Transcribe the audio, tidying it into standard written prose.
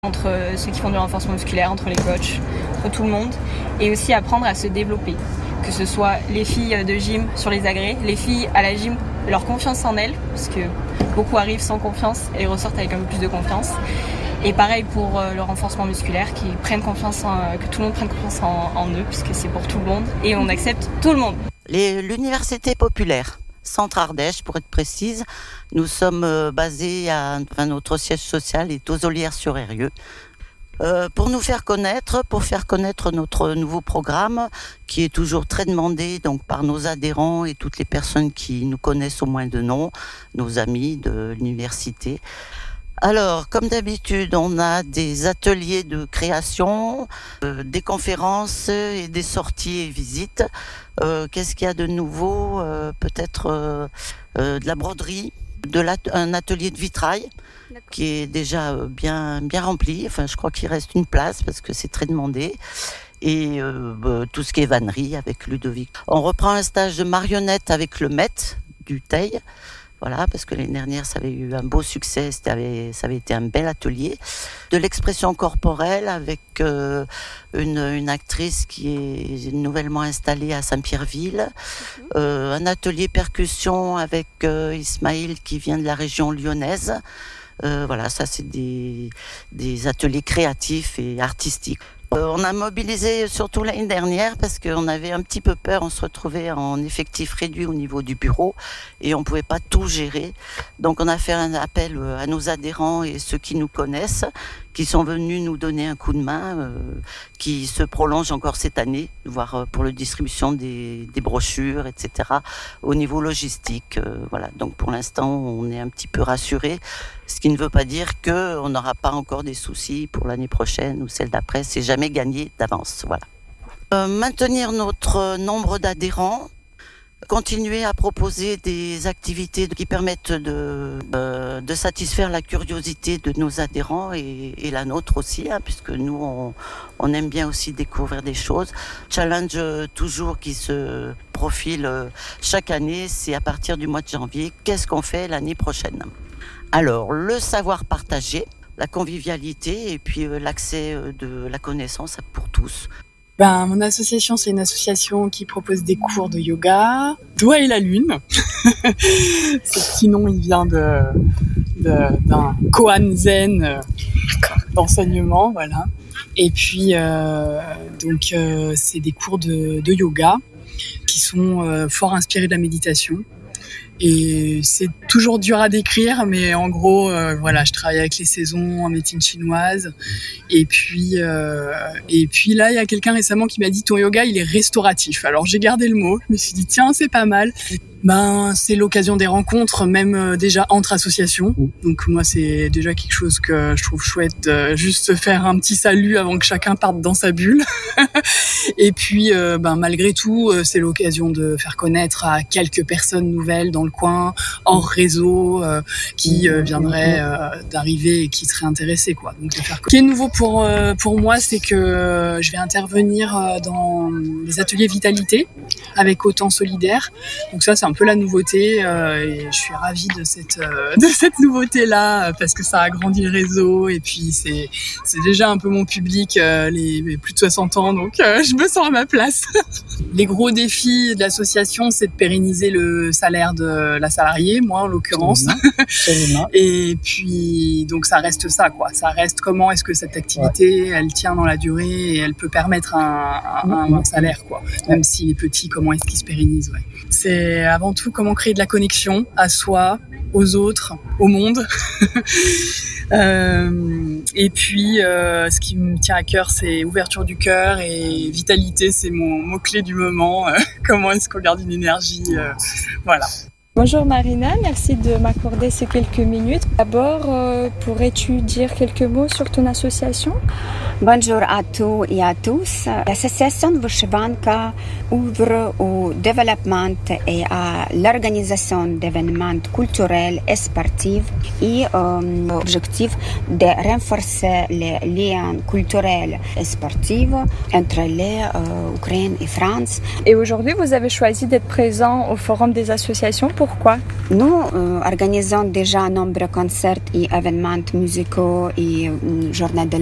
entre ceux qui font du renforcement musculaire, entre les coachs, entre tout le monde, et aussi apprendre à se développer, que ce soit les filles de gym sur les agrès, les filles à la gym, leur confiance en elles, parce que beaucoup arrivent sans confiance et ressortent avec un peu plus de confiance, et pareil pour le renforcement musculaire, que tout le monde prenne confiance en eux, puisque c'est pour tout le monde, et on accepte tout le monde. L'université populaire, Centre Ardèche pour être précise, nous sommes basés notre siège social est aux Ollières-sur-Eyrieux. Pour faire connaître notre nouveau programme qui est toujours très demandé donc par nos adhérents et toutes les personnes qui nous connaissent au moins de nom, nos amis de l'université. Alors, comme d'habitude, on a des ateliers de création, des conférences et des sorties et visites. Qu'est-ce qu'il y a de nouveau ? Peut-être de la broderie, un atelier de vitrail. D'accord. Qui est déjà bien rempli. Enfin, je crois qu'il reste une place parce que c'est très demandé. Et tout ce qui est vannerie avec Ludovic. On reprend un stage de marionnette avec le Met du Teil. Voilà, parce que l'année dernière, ça avait eu un beau succès, ça avait été un bel atelier. De l'expression corporelle avec une actrice qui est nouvellement installée à Saint-Pierreville. Un atelier percussion avec Ismaël qui vient de la région lyonnaise. Voilà, ça c'est des ateliers créatifs et artistiques. On a mobilisé surtout l'année dernière parce qu'on avait un petit peu peur, on se retrouvait en effectif réduit au niveau du bureau et on pouvait pas tout gérer. Donc on a fait un appel à nos adhérents et ceux qui nous connaissent, qui sont venus nous donner un coup de main, qui se prolonge encore cette année, voire pour la distribution des brochures, etc. Au niveau logistique, voilà. Donc pour l'instant, on est un petit peu rassurés, ce qui ne veut pas dire qu'on n'aura pas encore des soucis pour l'année prochaine ou celle d'après. C'est jamais gagné d'avance, voilà. Maintenir notre nombre d'adhérents. Continuer à proposer des activités qui permettent de satisfaire la curiosité de nos adhérents et la nôtre aussi, puisque nous, on aime bien aussi découvrir des choses. Challenge toujours qui se profile chaque année, c'est à partir du mois de janvier, qu'est-ce qu'on fait l'année prochaine ? Alors, le savoir partagé, la convivialité et puis l'accès de la connaissance pour tous. Mon association, c'est une association qui propose des cours de yoga, Doigt et la Lune. Ce petit nom, il vient d'un koan zen d'enseignement, voilà. Et puis, c'est des cours de yoga qui sont fort inspirés de la méditation. Et c'est toujours dur à décrire, mais en gros, je travaille avec les saisons en médecine chinoise. Et puis là, il y a quelqu'un récemment qui m'a dit « ton yoga, il est restauratif ». Alors j'ai gardé le mot, je me suis dit « tiens, c'est pas mal ». C'est l'occasion des rencontres, même déjà entre associations. Donc moi, c'est déjà quelque chose que je trouve chouette, juste faire un petit salut avant que chacun parte dans sa bulle. Et puis, malgré tout, c'est l'occasion de faire connaître à quelques personnes nouvelles dans le coin, hors réseau, qui viendraient d'arriver et qui seraient intéressées, quoi. Donc de faire. Ce qui est nouveau pour moi, c'est que je vais intervenir dans les ateliers vitalité avec Autant Solidaire. Donc ça, c'est un peu la nouveauté et je suis ravie de cette nouveauté-là parce que ça agrandit le réseau et puis c'est déjà un peu mon public, les plus de 60 ans, donc je me sens à ma place. Les gros défis de l'association, c'est de pérenniser le salaire de la salariée, moi en l'occurrence. Absolument. Et puis, donc ça reste ça, quoi. Ça reste comment est-ce que cette activité, elle tient dans la durée et elle peut permettre un salaire, quoi. Même s'il est petit, comment est-ce qu'il se pérennise, ouais. C'est avant tout comment créer de la connexion à soi, aux autres, au monde. Et puis, ce qui me tient à cœur, c'est ouverture du cœur et vitalité, c'est mon mot-clé du moment. Comment est-ce qu'on garde une énergie, voilà. Bonjour Marina, merci de m'accorder ces quelques minutes. D'abord, pourrais-tu dire quelques mots sur ton association ? Bonjour à tous et à tous. L'association Vyshivanka ouvre au développement et à l'organisation d'événements culturels et sportifs et objectif de renforcer les liens culturels et sportifs entre l'Ukraine et France. Et aujourd'hui, vous avez choisi d'être présent au Forum des associations. pourquoi? Nous organisons déjà nombreux concerts et événements musicaux et journées de